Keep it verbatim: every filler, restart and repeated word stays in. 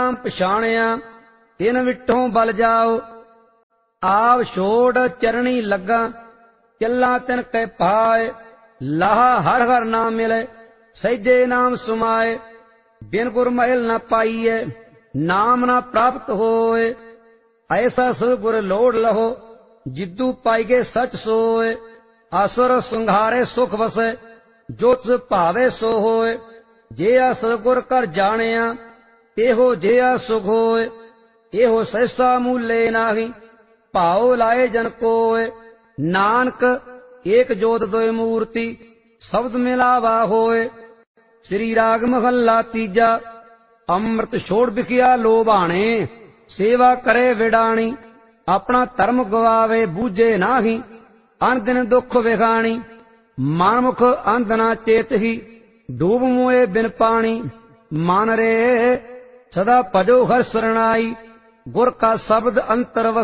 ਪਛਾਣਿਆ ਤਿਨ ਵਿਟੋਂ ਬਲ ਜਾਓ। ਆਪ ਛੋੜ ਚਰਣੀ ਲੱਗਾ ਚੱਲਾ ਤਿਨ ਕੈ ਪਾਏ। ਲਾਹਾ ਹਰ ਹਰ ਨਾਮ ਮਿਲੇ ਸਹਿਜੇ ਨਾਮ ਸੁਮਾਏ। ਬਿਨ ਗੁਰ ਮਹਿਲ ਨ ਪਾਈਐ ਨਾਮ ਨ ਪ੍ਰਾਪਤ ਹੋਏ। ਐਸਾ ਸਤਿਗੁਰ ਲੋੜ ਲਹੋ ਜਿੱਦੂ ਪਾਈਗੇ ਸਚ ਸੋਏ। ਆਸੁਰ ਸੰਘਾਰੇ ਸੁਖ ਵਸੈ ਜੋ ਤਿਸ ਭਾਵੇ ਸੋ ਹੋਏ। ਜਿਆ ਸਤਿਗੁਰ ਕਰ ਜਾਣਿਆ ਇਹੋ ਜਿਹਾ ਸੁਖ ਹੋਏ। ਇਹੋ ਸਹਿਸਾ ਮੂਲੇ ਨਾਹੀ ਭਾਉ ਲਾਏ ਜਨ ਕੋਏ। ਨਾਨਕ ਏਕ ਜੋਤ ਦੋਇ ਮੂਰਤੀ ਸ਼ਬਦ ਮਿਲਾਵਾ ਹੋਏ। ਸ੍ਰੀ ਰਾਗ ਮਹੱਲਾ ਤੀਜਾ। ਅੰਮ੍ਰਿਤ ਛੋੜ ਬਿਖਿਆ ਲੋਭਾਣੇ ਸੇਵਾ ਕਰੇ ਵਿਡਾਣੀ। ਆਪਣਾ ਧਰਮ ਗਵਾਵੇ ਬੂਝੇ ਨਾਹੀ ਅਨ ਦਿਨ ਦੁੱਖ ਵਿਖਾਣੀ। ਮਨਮੁਖ ਅੰਧ ਨਾ ਚੇਤਹੀ ਡੂਬ ਮੋਏ ਬਿਨ ਪਾਣੀ। ਮਨ ਰੇ ਸਦਾ ਭਜੋ ਹਰਿ ਸਰਣਾਈ ਗੁਰ ਕਾ ਸ਼ਬਦ ਅੰਤਰ